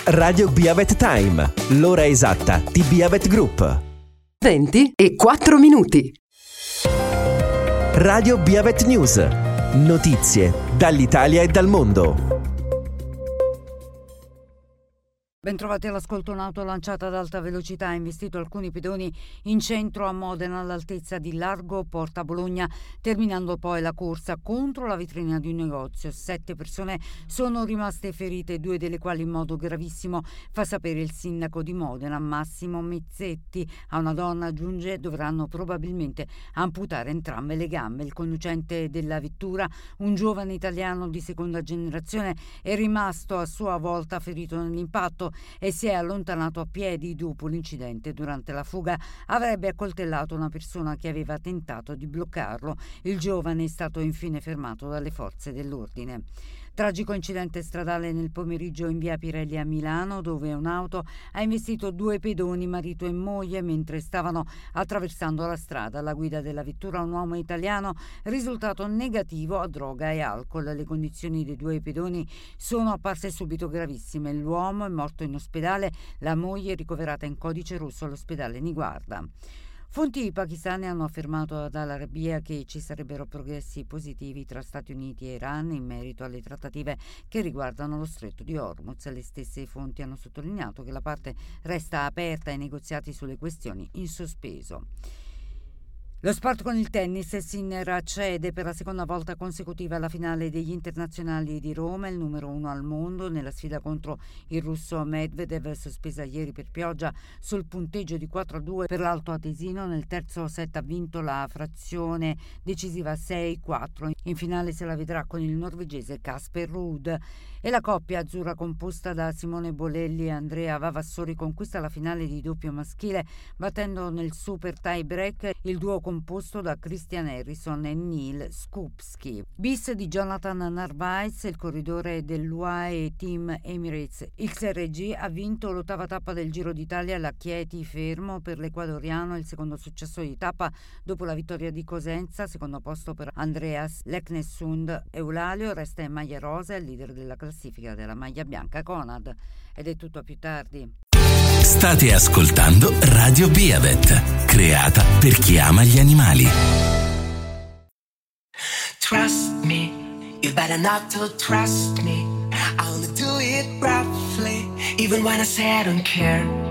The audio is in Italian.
Radio Biavet Time, l'ora esatta di Biavet Group. 20:04 minuti. Radio Biavet News, notizie dall'Italia e dal mondo. Bentrovati all'ascolto. Un'auto lanciata ad alta velocità ha investito alcuni pedoni in centro a Modena all'altezza di Largo Porta Bologna, terminando poi la corsa contro la vetrina di un negozio. 7 persone sono rimaste ferite, 2 delle quali in modo gravissimo, fa sapere il sindaco di Modena, Massimo Mezzetti. A una donna, aggiunge, dovranno probabilmente amputare entrambe le gambe. Il conducente della vettura, un giovane italiano di seconda generazione, è rimasto a sua volta ferito nell'impatto e si è allontanato a piedi dopo l'incidente. Durante la fuga avrebbe accoltellato una persona che aveva tentato di bloccarlo. Il giovane è stato infine fermato dalle forze dell'ordine. Tragico incidente stradale nel pomeriggio in via Pirelli a Milano, dove un'auto ha investito 2 pedoni, marito e moglie, mentre stavano attraversando la strada. Alla guida della vettura un uomo italiano, risultato negativo a droga e alcol. Le condizioni dei 2 pedoni sono apparse subito gravissime. L'uomo è morto in ospedale, la moglie è ricoverata in codice rosso all'ospedale Niguarda. Fonti pakistane hanno affermato ad Al Arabiya che ci sarebbero progressi positivi tra Stati Uniti e Iran in merito alle trattative che riguardano lo stretto di Hormuz. Le stesse fonti hanno sottolineato che la parte resta aperta ai negoziati sulle questioni in sospeso. Lo sport con il tennis. Sinner accede per la seconda volta consecutiva alla finale degli internazionali di Roma, il numero 1 al mondo, nella sfida contro il russo Medvedev, sospesa ieri per pioggia sul punteggio di 4-2 per l'Alto Atesino. Nel terzo set ha vinto la frazione decisiva 6-4. In finale se la vedrà con il norvegese Casper Ruud. E la coppia azzurra, composta da Simone Bolelli e Andrea Vavassori, conquista la finale di doppio maschile, battendo nel super tie break il duo composto da Christian Harrison e Neil Skupski. Bis di Jonathan Narvaez, il corridore dell'UAE Team Emirates XRG, ha vinto l'8ª tappa del Giro d'Italia alla Chieti Fermo. Per l'ecuadoriano il secondo successo di tappa dopo la vittoria di Cosenza. Secondo posto per Andreas Leknessund. Eulalio resta in maglia rosa, il leader della classifica della maglia bianca Conad. Ed è tutto, a più tardi. State ascoltando Radio Biavet, creata per chi ama gli animali. Trust me, you better not to trust me. I only do it roughly, even when I say I don't care.